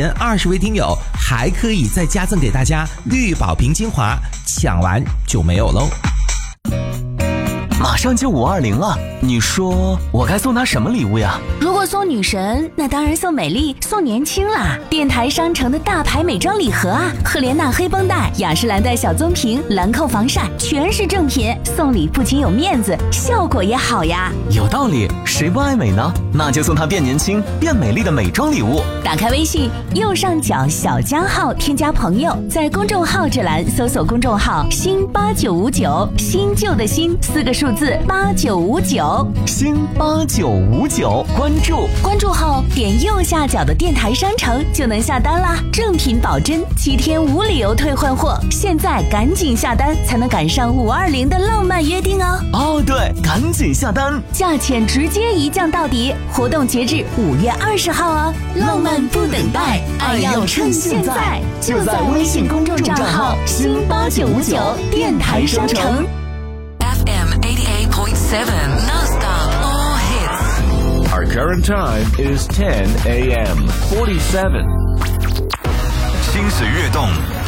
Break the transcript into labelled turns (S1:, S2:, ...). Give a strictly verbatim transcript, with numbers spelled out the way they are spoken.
S1: 前二十位听友还可以再加赠给大家绿宝瓶精华，抢完就没有喽。
S2: 马上就五二零了，你说我该送她什么礼物呀？
S3: 如果送女神，那当然送美丽，送年轻啦！电台商城的大牌美妆礼盒啊，赫莲娜黑绷带、雅诗兰黛小棕瓶、兰蔻防晒，全是正品，送礼不仅有面子，效果也好呀。
S2: 有道理，谁不爱美呢？那就送她变年轻、变美丽的美妆礼物。
S3: 打开微信右上角小加号，添加朋友，在公众号这栏搜索公众号新八九五九，新旧的新四个数字八九五九，
S2: 新八九五九，关注
S3: 关注后点右下角的电台商城就能下单啦，正品保真，七天无理由退换货，现在赶紧下单才能赶上五二零的浪漫约定哦。
S2: 哦对，赶紧下单，
S3: 价钱直接一降到底，活动截至五月二十号哦。浪漫不等待，爱要趁现在，就在微信公众账号新八九五九电台商城。
S4: F M eighty-eight point seven non-stop all hits.
S5: Our current time is ten a m forty-seven.
S6: 心随悦动，